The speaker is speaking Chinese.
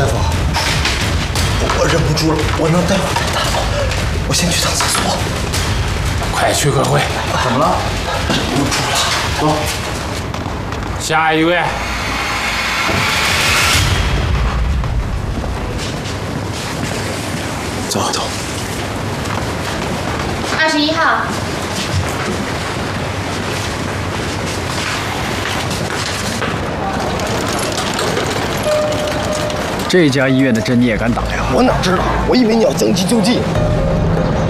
大夫，我忍不住了，我让大夫带他，我先去趟厕所。 快去个会。 怎么了？不住了，走。 下一位。 走走。 21号。 这家医院的针你也敢打呀？ 我哪知道？我以为你要将计就计。